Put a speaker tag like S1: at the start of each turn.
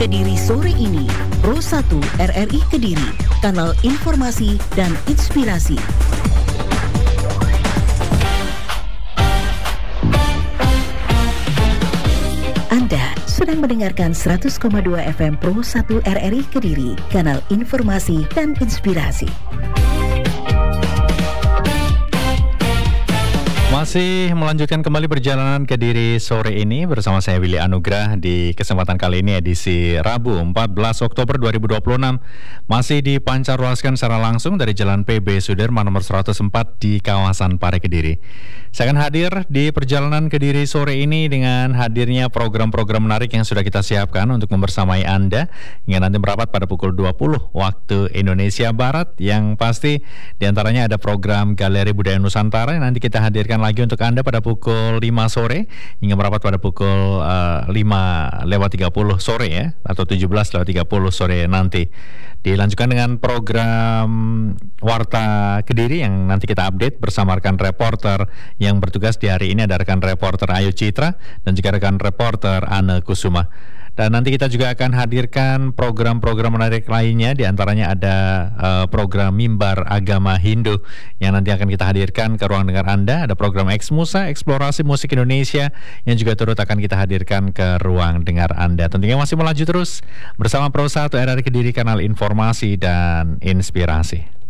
S1: Kediri sore ini, Pro 1 RRI Kediri, kanal informasi dan inspirasi. Anda sedang mendengarkan 100,2 FM Pro 1 RRI Kediri, kanal informasi dan inspirasi.
S2: Masih melanjutkan kembali perjalanan Kediri sore ini bersama saya Willy Anugrah. Di kesempatan kali ini edisi Rabu 14 Oktober 2026 masih dipancarluaskan secara langsung dari Jalan PB Sudirman nomor 104 di kawasan Pare Kediri. Saya akan hadir di perjalanan Kediri sore ini dengan hadirnya program-program menarik yang sudah kita siapkan untuk membersamai Anda hingga nanti merapat pada pukul 20 waktu Indonesia Barat. Yang pasti diantaranya ada program Galeri Budaya Nusantara yang nanti kita hadirkan lagi untuk Anda pada pukul 5 sore hingga merapat pada pukul 5:30 sore ya, atau 17:30 sore nanti. Dilanjutkan dengan program Warta Kediri yang nanti kita update bersama rekan reporter yang bertugas di hari ini, ada rekan reporter Ayu Citra dan juga rekan reporter Anne Kusuma. Dan nanti kita juga akan hadirkan program-program menarik lainnya, diantaranya ada program Mimbar Agama Hindu yang nanti akan kita hadirkan ke ruang dengar Anda. Ada program X Musa, Eksplorasi Musik Indonesia yang juga turut akan kita hadirkan ke ruang dengar Anda. Tentunya masih melaju terus bersama Pro 1 RRI Kediri, kanal informasi dan inspirasi.